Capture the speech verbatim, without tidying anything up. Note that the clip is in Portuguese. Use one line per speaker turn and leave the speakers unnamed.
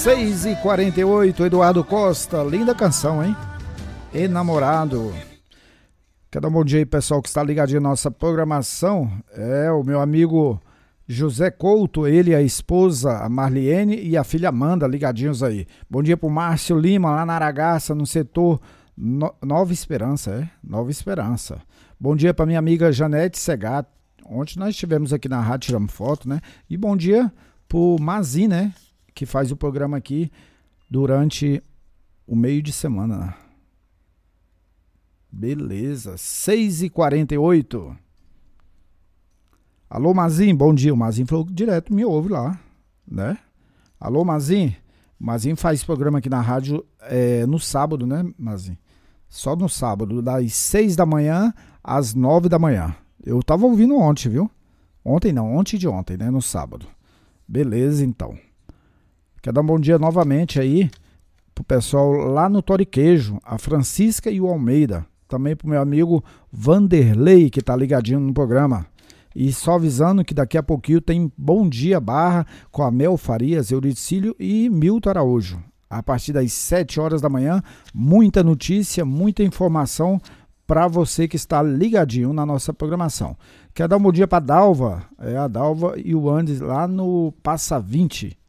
seis e quarenta e oito, Eduardo Costa, linda canção, hein? Enamorado. Quero dar um bom dia aí, pessoal, que está ligadinho na nossa programação. É o meu amigo José Couto, ele, a esposa, a Marliene e a filha Amanda, ligadinhos aí. Bom dia pro Márcio Lima, lá na Aragaça, no setor no... Nova Esperança, é? Nova Esperança. Bom dia para minha amiga Janete Segato. Ontem nós estivemos aqui na rádio, tiramos foto, né? E bom dia pro Mazin, né? Que faz o programa aqui durante o meio de semana. Beleza, seis e quarenta e oito. Alô, Mazin, bom dia. O Mazin falou direto, me ouve lá, né? Alô, Mazin. O Mazin faz programa aqui na rádio é, no sábado, né, Mazin? Só no sábado, das seis da manhã às nove da manhã. Eu tava ouvindo ontem, viu? Ontem não, ontem de ontem, né? No sábado. Beleza, então. Quero dar um bom dia novamente aí pro pessoal lá no Toriquejo, a Francisca e o Almeida. Também pro meu amigo Vanderlei, que tá ligadinho no programa. E só avisando que daqui a pouquinho tem Bom Dia Barra com a Mel Farias, Euricílio e Milton Araújo. A partir das sete horas da manhã, muita notícia, muita informação para você que está ligadinho na nossa programação. Quero dar um bom dia para a Dalva, é a Dalva e o Andes lá no Passa vinte.